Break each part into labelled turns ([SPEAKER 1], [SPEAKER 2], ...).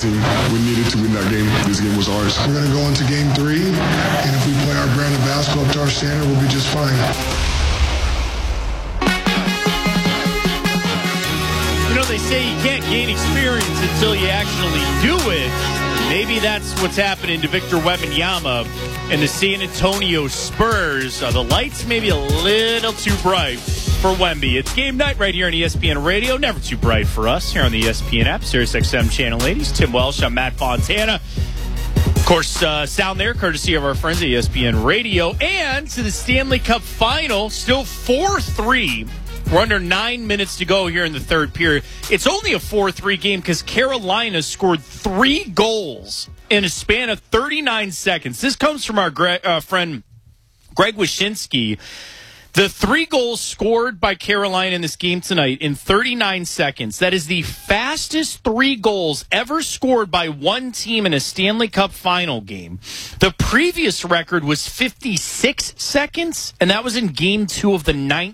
[SPEAKER 1] team. We needed to win that game. This game was ours.
[SPEAKER 2] We're going to go into game 3, and if we play our brand of basketball up to our standard, we'll be just fine.
[SPEAKER 3] You know, they say you can't gain experience until you actually do it. Maybe that's what's happening to Victor Wembanyama and the San Antonio Spurs. The lights maybe a little too bright for Wemby. It's game night right here on ESPN Radio. Never too bright for us here on the ESPN app. SiriusXM Channel 80. Tim Welsh. I'm Matt Fontana. Of course, sound there courtesy of our friends at ESPN Radio. And to the Stanley Cup Final, still 4-3. We're under 9 minutes to go here in the third period. It's only a 4-3 game because Carolina scored 3 goals in a span of 39 seconds. This comes from our friend Greg Wyshynski. The 3 goals scored by Carolina in this game tonight in 39 seconds, that is the fastest 3 goals ever scored by one team in a Stanley Cup final game. The previous record was 56 seconds, and that was in Game 2 of the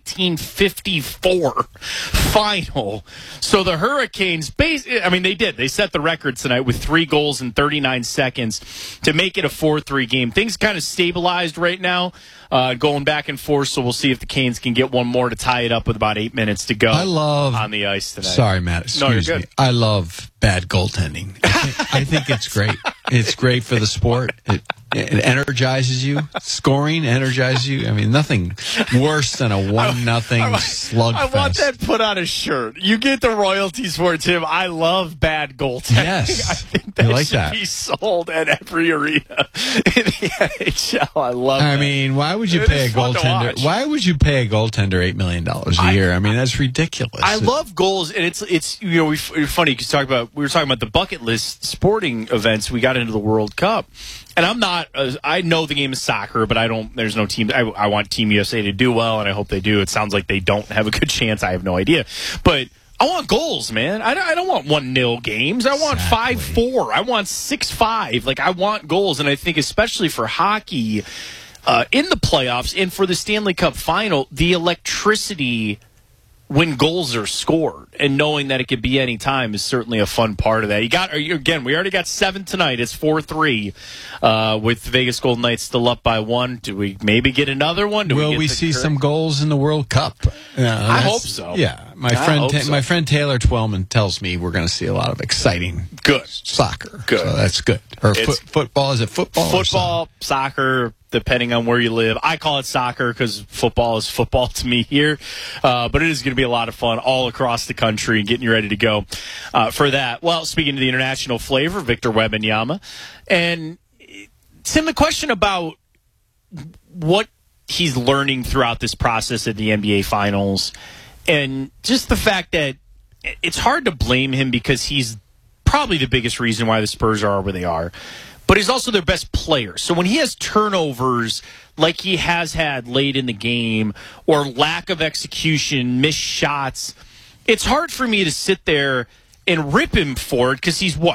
[SPEAKER 3] 1954 final. So the Hurricanes, they set the record tonight with 3 goals in 39 seconds to make it a 4-3 game. Things kind of stabilized right now. Going back and forth, so we'll see if the Canes can get one more to tie it up with about 8 minutes to go on the ice tonight.
[SPEAKER 4] Sorry, Matt. Excuse me. I love bad goaltending. I think it's great. It's great for the sport. It energizes you. Scoring energizes you. I mean, nothing worse than a 1-0 slugfest.
[SPEAKER 3] I want that put on a shirt. You get the royalties for it, Tim. I love bad goaltending.
[SPEAKER 4] Yes.
[SPEAKER 3] I think that should be sold at every arena in the NHL. I love it.
[SPEAKER 4] I mean, why would you pay a goaltender? Why would you pay a goaltender $8 million a year? I mean, that's ridiculous.
[SPEAKER 3] I love goals, and it's it's funny because we were talking about the bucket list sporting events. We got into the World Cup. And I'm not, I know the game is soccer, but there's no team. I want Team USA to do well, and I hope they do. It sounds like they don't have a good chance. I have no idea. But I want goals, man. I don't want 1-0 games. I want 5-4. I want 6-5. Like, I want goals, and I think especially for hockey in the playoffs and for the Stanley Cup final, the electricity when goals are scored and knowing that it could be any time is certainly a fun part of that. We already got 7 tonight. It's 4-3 with Vegas Golden Knights still up by 1. Do we maybe get another one?
[SPEAKER 4] Will we see some goals in the World Cup?
[SPEAKER 3] I hope so.
[SPEAKER 4] Yeah, my friend Taylor Twellman tells me we're going to see a lot of exciting soccer.
[SPEAKER 3] Good.
[SPEAKER 4] So that's good. Or football? Is it football?
[SPEAKER 3] Football, soccer, depending on where you live. I call it soccer because football is football to me here. But it is going to be a lot of fun all across the country and getting you ready to go for that. Well, speaking of the international flavor, Victor Wembanyama. And, Tim, the question about what he's learning throughout this process at the NBA Finals and just the fact that it's hard to blame him because he's probably the biggest reason why the Spurs are where they are. But he's also their best player. So when he has turnovers like he has had late in the game or lack of execution, missed shots, it's hard for me to sit there and rip him for it because he's,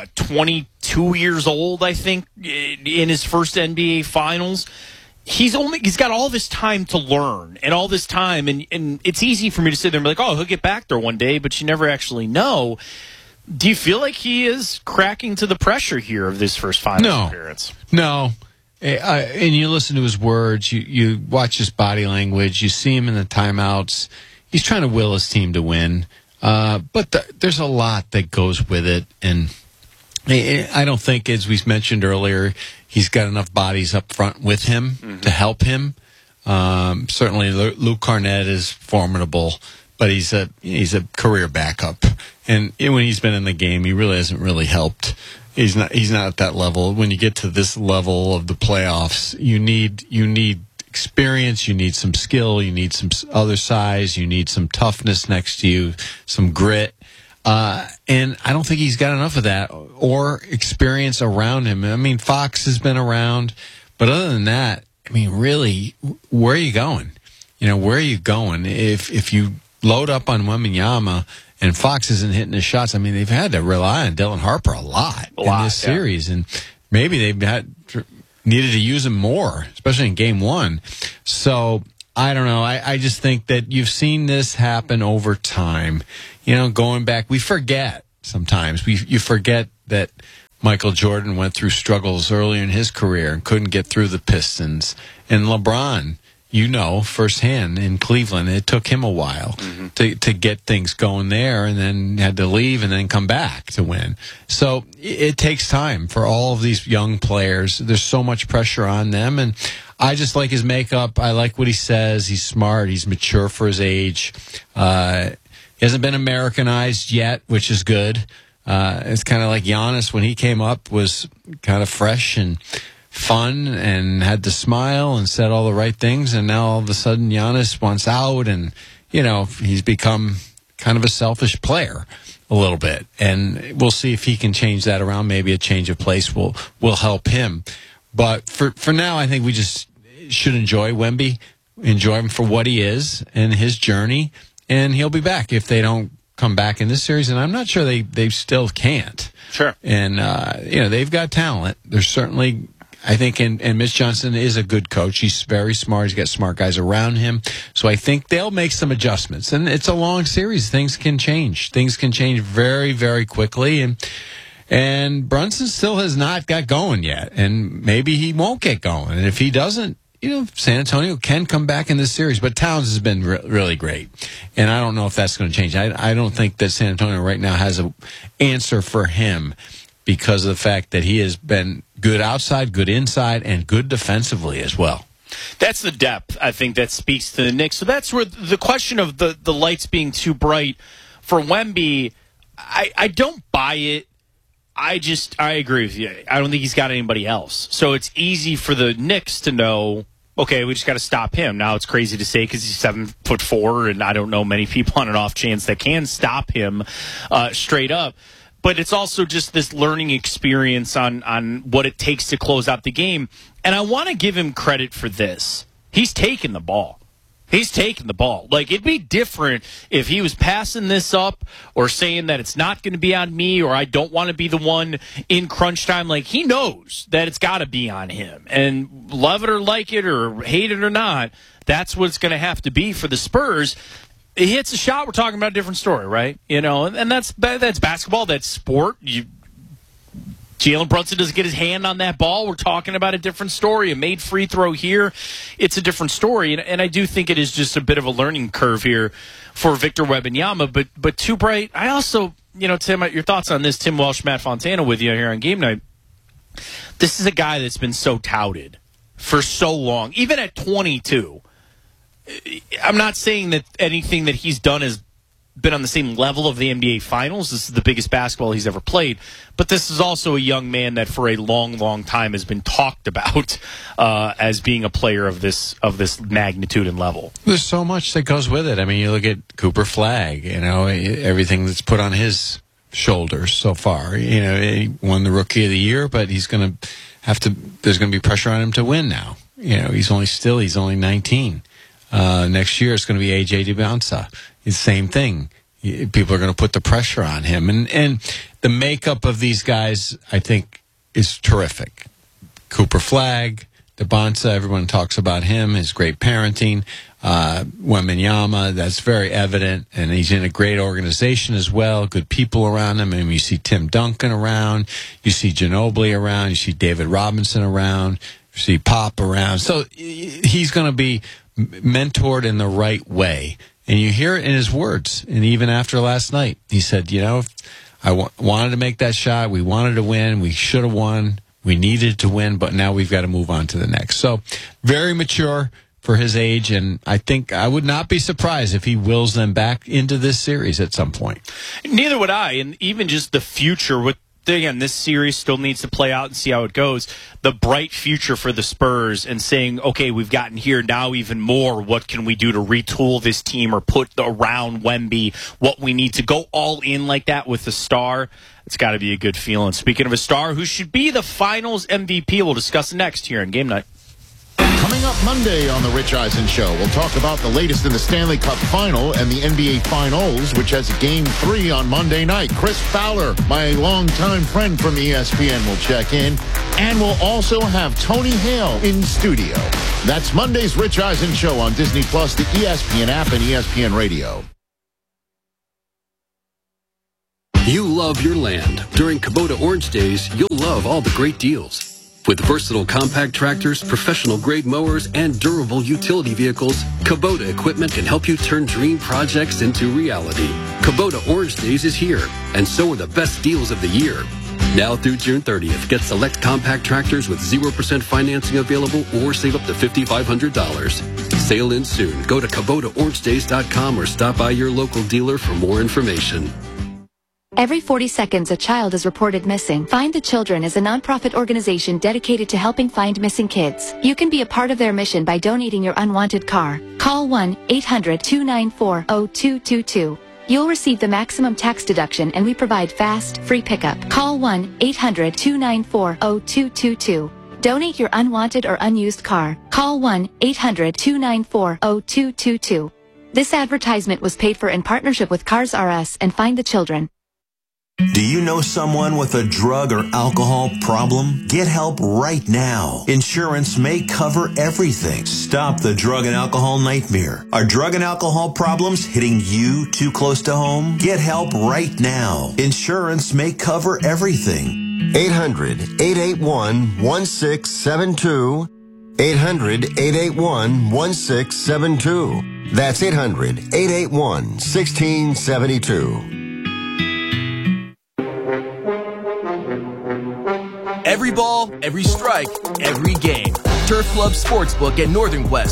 [SPEAKER 3] 22 years old, I think, in his first NBA Finals. He's got all this time to learn and all this time, and it's easy for me to sit there and be like, he'll get back there one day, but you never actually know. Do you feel like he is cracking to the pressure here of this first finals appearance?
[SPEAKER 4] No. And you listen to his words, you watch his body language, you see him in the timeouts. He's trying to will his team to win. But there's a lot that goes with it. And I don't think, as we mentioned earlier, he's got enough bodies up front with him to help him. Certainly Luke Cornett is formidable, but he's a career backup. And when he's been in the game, he really hasn't really helped. He's not at that level. When you get to this level of the playoffs, you need experience, you need some skill, you need some other size, you need some toughness next to you, some grit. And I don't think he's got enough of that or experience around him. I mean, Fox has been around, but other than that, I mean, really, where are you going? Where are you going? If you load up on Wembanyama and Fox isn't hitting his shots, I mean, they've had to rely on Dylan Harper a lot in this series, and maybe they've needed to use him more, especially in Game 1. So I don't know. I just think that you've seen this happen over time. Going back, we forget sometimes. You forget that Michael Jordan went through struggles early in his career and couldn't get through the Pistons. And LeBron, firsthand in Cleveland, it took him a while to get things going there, and then had to leave and then come back to win. So it takes time for all of these young players. There's so much pressure on them, and I just like his makeup. I like what he says. He's smart. He's mature for his age. He hasn't been Americanized yet, which is good. It's kind of like Giannis when he came up, was kind of fresh and fun and had to smile and said all the right things. And now all of a sudden Giannis wants out, and, he's become kind of a selfish player a little bit. And we'll see if he can change that around. Maybe a change of place will help him. But for now, I think we just should enjoy Wemby, enjoy him for what he is and his journey. And he'll be back if they don't come back in this series, and I'm not sure they still can't.
[SPEAKER 3] Sure.
[SPEAKER 4] And, they've got talent. There's certainly, I think, and Mitch Johnson is a good coach. He's very smart. He's got smart guys around him. So I think they'll make some adjustments. And it's a long series. Things can change. Things can change very, very quickly. And Brunson still has not got going yet. And maybe he won't get going. And if he doesn't, San Antonio can come back in this series, but Towns has been really great, and I don't know if that's going to change. I don't think that San Antonio right now has an answer for him because of the fact that he has been good outside, good inside, and good defensively as well.
[SPEAKER 3] That's the depth, I think, that speaks to the Knicks. So that's where the question of the lights being too bright for Wemby, I don't buy it. I agree with you. I don't think he's got anybody else. So it's easy for the Knicks to know, okay, we just got to stop him. Now it's crazy to say because he's 7'4", and I don't know many people on an off chance that can stop him straight up. But it's also just this learning experience on what it takes to close out the game. And I want to give him credit for this. He's taking the ball. He's taking the ball. Like, it'd be different if he was passing this up or saying that it's not going to be on me or I don't want to be the one in crunch time. Like, he knows that it's got to be on him. And love it or like it or hate it or not, that's what it's going to have to be for the Spurs. He hits a shot, we're talking about a different story, right? And that's basketball, that's sport. Jalen Brunson doesn't get his hand on that ball. We're talking about a different story. A made free throw here, it's a different story. And I do think it is just a bit of a learning curve here for Victor Wembanyama. But too bright. I also, Tim, your thoughts on this, Tim Welsh, Matt Fontana with you here on Game Night. This is a guy that's been so touted for so long, even at 22. I'm not saying that anything that he's done has been on the same level of the NBA Finals. This is the biggest basketball he's ever played. But this is also a young man that for a long, long time has been talked about as being a player of this magnitude and level.
[SPEAKER 4] There's so much that goes with it. I mean, you look at Cooper Flagg, everything that's put on his shoulders so far. He won the Rookie of the Year, but he's going to there's going to be pressure on him to win now. He's only 19. Next year it's going to be A.J. DeBonsa. It's the same thing. People are going to put the pressure on him. And the makeup of these guys, I think, is terrific. Cooper Flagg, DeBonsa, everyone talks about him, his great parenting. Wembanyama, that's very evident. And he's in a great organization as well, good people around him. I mean, you see Tim Duncan around, you see Ginobili around, you see David Robinson around, you see Pop around. So he's going to be mentored in the right way. And you hear it in his words. And even after last night, he said, I wanted to make that shot. We wanted to win. We should have won. We needed to win, but now we've got to move on to the next. So very mature for his age. And I think I would not be surprised if he wills them back into this series at some point.
[SPEAKER 3] Neither would I. And even just the future with, again, this series still needs to play out and see how it goes. The bright future for the Spurs and saying, okay, we've gotten here now even more. What can we do to retool this team or put around Wemby what we need to go all in like that with the star? It's got to be a good feeling. Speaking of a star who should be the Finals MVP, we'll discuss next here on Game Night.
[SPEAKER 5] Coming up Monday on The Rich Eisen Show, we'll talk about the latest in the Stanley Cup Final and the NBA Finals, which has Game 3 on Monday night. Chris Fowler, my longtime friend from ESPN, will check in. And we'll also have Tony Hale in studio. That's Monday's Rich Eisen Show on Disney+, the ESPN app, and ESPN Radio.
[SPEAKER 6] You love your land. During Kubota Orange Days, you'll love all the great deals. With versatile compact tractors, professional-grade mowers, and durable utility vehicles, Kubota equipment can help you turn dream projects into reality. Kubota Orange Days is here, and so are the best deals of the year. Now through June 30th, get select compact tractors with 0% financing available or save up to $5,500. Sale ends soon. Go to KubotaOrangeDays.com or stop by your local dealer for more information.
[SPEAKER 7] Every 40 seconds, a child is reported missing. Find the Children is a nonprofit organization dedicated to helping find missing kids. You can be a part of their mission by donating your unwanted car. Call 1-800-294-0222. You'll receive the maximum tax deduction, and we provide fast, free pickup. Call 1-800-294-0222. Donate your unwanted or unused car. Call 1-800-294-0222. This advertisement was paid for in partnership with Cars R Us and Find the Children.
[SPEAKER 8] Do you know someone with a drug or alcohol problem? Get help right now. Insurance may cover everything. Stop the drug and alcohol nightmare. Are drug and alcohol problems hitting you too close to home? Get help right now. Insurance may cover everything.
[SPEAKER 9] 800-881-1672. 800-881-1672. That's 800-881-1672.
[SPEAKER 10] Every ball, every strike, every game. Turf Club Sportsbook at Northern Quest.